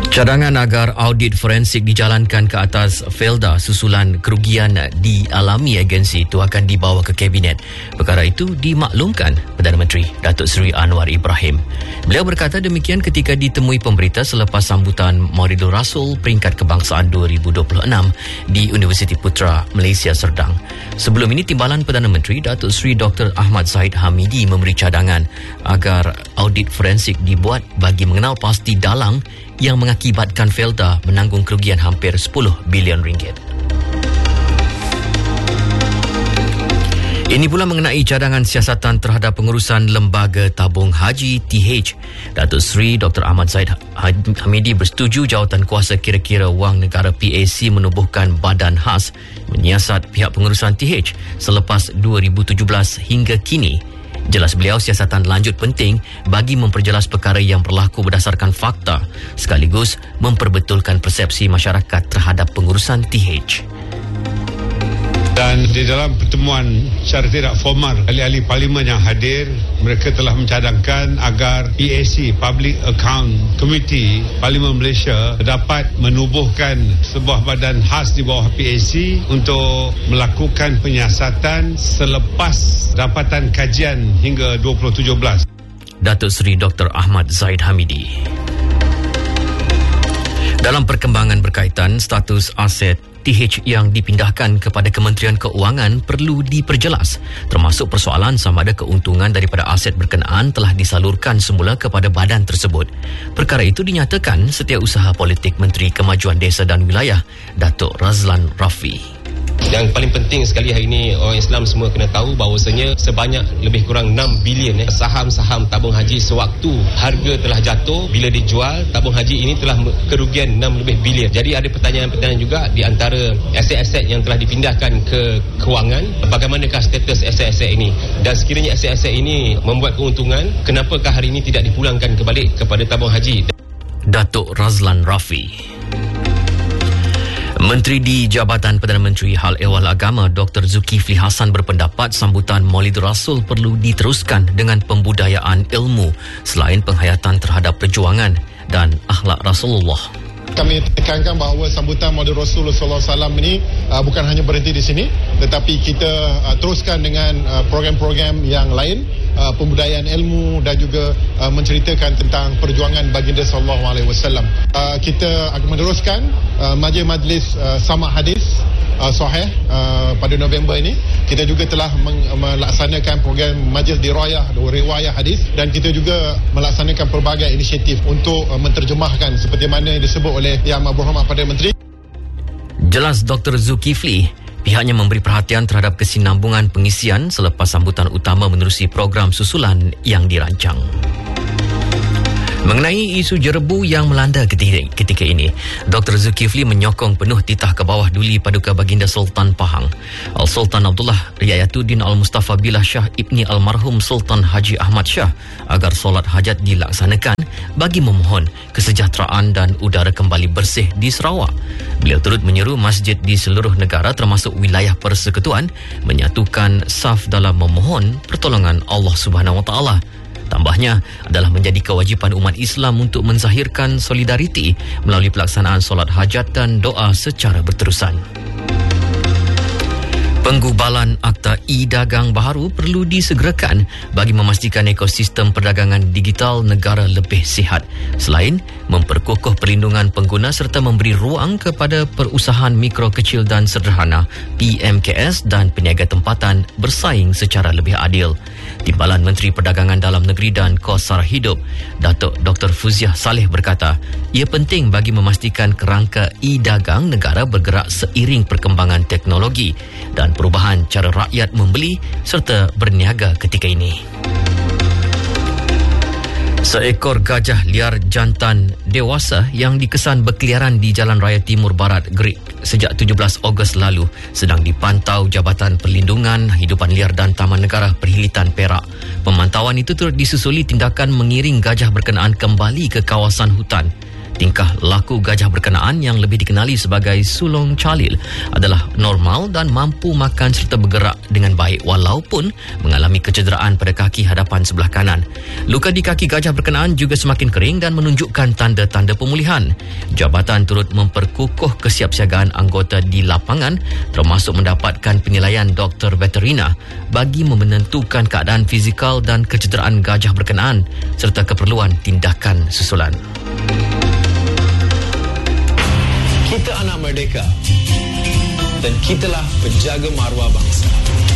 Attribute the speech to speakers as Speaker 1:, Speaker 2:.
Speaker 1: Cadangan agar audit forensik dijalankan ke atas Felda susulan kerugian dialami agensi itu akan dibawa ke Kabinet. Perkara itu dimaklumkan Perdana Menteri Datuk Seri Anwar Ibrahim. Beliau berkata demikian ketika ditemui pemberita selepas sambutan Maulidul Rasul peringkat kebangsaan 2026 di Universiti Putra Malaysia Serdang. Sebelum ini, Timbalan Perdana Menteri Datuk Seri Dr. Ahmad Zahid Hamidi memberi cadangan agar audit forensik dibuat bagi mengenal pasti dalang yang mengakibatkan Felda menanggung kerugian hampir 10 bilion ringgit. Ini pula mengenai cadangan siasatan terhadap pengurusan Lembaga Tabung Haji TH. Datuk Seri Dr. Ahmad Zahid Hamidi bersetuju jawatan kuasa kira-kira wang negara PAC menubuhkan badan khas menyiasat pihak pengurusan TH selepas 2017 hingga kini. Jelas beliau, siasatan lanjut penting bagi memperjelas perkara yang berlaku berdasarkan fakta sekaligus memperbetulkan persepsi masyarakat terhadap pengurusan TH.
Speaker 2: Dan di dalam pertemuan secara tidak formal, ahli-ahli parlimen yang hadir, mereka telah mencadangkan agar PAC, Public Account Committee Parlimen Malaysia, dapat menubuhkan sebuah badan khas di bawah PAC untuk melakukan penyiasatan selepas dapatan kajian hingga 2017.
Speaker 1: Datuk Seri Dr. Ahmad Zahid Hamidi. Dalam perkembangan berkaitan status aset TH yang dipindahkan kepada Kementerian Keuangan perlu diperjelas, termasuk persoalan sama ada keuntungan daripada aset berkenaan telah disalurkan semula kepada badan tersebut. Perkara itu dinyatakan Setiausaha Politik Menteri Kemajuan Desa dan Wilayah, Datuk Razlan Rafi.
Speaker 3: Yang paling penting sekali hari ini, orang Islam semua kena tahu bahawasanya sebanyak lebih kurang 6 bilion saham-saham tabung haji sewaktu harga telah jatuh, bila dijual tabung haji ini telah kerugian 6 lebih bilion. Jadi ada pertanyaan-pertanyaan juga di antara aset-aset yang telah dipindahkan ke kewangan, bagaimanakah status aset-aset ini, dan sekiranya aset-aset ini membuat keuntungan, kenapakah hari ini tidak dipulangkan kembali kepada tabung haji.
Speaker 1: Datuk Razlan Rafi. Menteri di Jabatan Perdana Menteri Hal Ehwal Agama Dr. Zulkifli Hassan berpendapat sambutan Maulidul Rasul perlu diteruskan dengan pembudayaan ilmu selain penghayatan terhadap perjuangan dan akhlak Rasulullah.
Speaker 4: Kami tekankan bahawa sambutan Maulid Rasulullah SAW ini bukan hanya berhenti di sini, tetapi kita teruskan dengan program-program yang lain, pembudayaan ilmu dan juga menceritakan tentang perjuangan baginda sallallahu alaihi wasallam. Kita akan meneruskan majlis sama hadis sahih pada November ini. Kita juga telah melaksanakan program majlis riwayah hadis, dan kita juga melaksanakan pelbagai inisiatif untuk menterjemahkan seperti mana yang disebut oleh Yang Amat Berhormat Perdana Menteri.
Speaker 1: Jelas Dr. Zulkifli, pihaknya memberi perhatian terhadap kesinambungan pengisian selepas sambutan utama menerusi program susulan yang dirancang. Mengenai isu jerebu yang melanda ketika ini, Dr. Zulkifli menyokong penuh titah ke bawah duli Paduka Baginda Sultan Pahang, Al-Sultan Abdullah Riayatuddin Al-Mustafa Billah Shah Ibni Almarhum Sultan Haji Ahmad Shah agar solat hajat dilaksanakan bagi memohon kesejahteraan dan udara kembali bersih di Sarawak. Beliau turut menyeru masjid di seluruh negara termasuk wilayah persekutuan menyatukan saf dalam memohon pertolongan Allah Subhanahu Wa Taala. Tambahnya adalah menjadi kewajipan umat Islam untuk menzahirkan solidariti melalui pelaksanaan solat hajat dan doa secara berterusan. Penggubalan Akta E-Dagang baharu perlu disegerakan bagi memastikan ekosistem perdagangan digital negara lebih sihat, selain memperkukuh perlindungan pengguna serta memberi ruang kepada perusahaan mikro, kecil dan sederhana PMKS dan peniaga tempatan bersaing secara lebih adil. Timbalan Menteri Perdagangan Dalam Negeri dan Kos Sara Hidup, Datuk Dr. Fuziah Saleh berkata, ia penting bagi memastikan kerangka e-dagang negara bergerak seiring perkembangan teknologi dan perubahan cara rakyat membeli serta berniaga ketika ini. Seekor gajah liar jantan dewasa yang dikesan berkeliaran di Jalan Raya Timur Barat Gerik sejak 17 Ogos lalu sedang dipantau Jabatan Perlindungan Hidupan Liar dan Taman Negara Perhilitan Perak. Pemantauan itu turut disusuli tindakan mengiring gajah berkenaan kembali ke kawasan hutan. Tingkah laku gajah berkenaan yang lebih dikenali sebagai sulung calil adalah normal dan mampu makan serta bergerak dengan baik walaupun mengalami kecederaan pada kaki hadapan sebelah kanan. Luka di kaki gajah berkenaan juga semakin kering dan menunjukkan tanda-tanda pemulihan. Jabatan turut memperkukuh kesiapsiagaan anggota di lapangan termasuk mendapatkan penilaian doktor veterina bagi menentukan keadaan fizikal dan kecederaan gajah berkenaan serta keperluan tindakan susulan.
Speaker 5: Kita anak merdeka dan kitalah penjaga maruah bangsa.